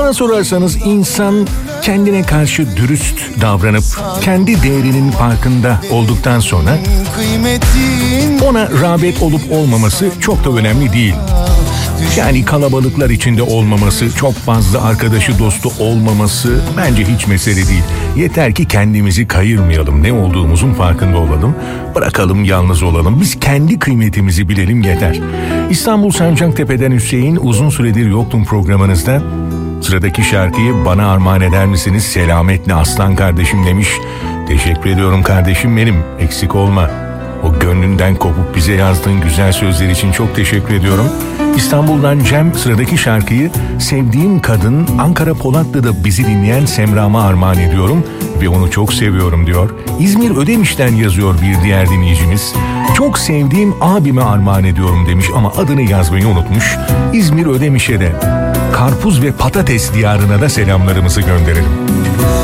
Bana sorarsanız insan kendine karşı dürüst davranıp kendi değerinin farkında olduktan sonra ona rağbet olup olmaması çok da önemli değil. Yani kalabalıklar içinde olmaması, çok fazla arkadaşı dostu olmaması bence hiç mesele değil. Yeter ki kendimizi kayırmayalım, ne olduğumuzun farkında olalım, bırakalım yalnız olalım. Biz kendi kıymetimizi bilelim yeter. İstanbul Sancaktepe'den Hüseyin, uzun süredir yoktum programınızda. Sıradaki şarkıyı bana armağan eder misiniz? Selametle aslan kardeşim demiş. Teşekkür ediyorum kardeşim benim, eksik olma. O gönlünden kopup bize yazdığın güzel sözler için çok teşekkür ediyorum. İstanbul'dan Cem, sıradaki şarkıyı sevdiğim kadın Ankara Polatlı'da bizi dinleyen Semra'ma armağan ediyorum ve onu çok seviyorum diyor. İzmir Ödemiş'ten yazıyor bir diğer dinleyicimiz. Çok sevdiğim abime armağan ediyorum demiş ama adını yazmayı unutmuş. İzmir Ödemiş'e de karpuz ve patates diyarına da selamlarımızı gönderelim.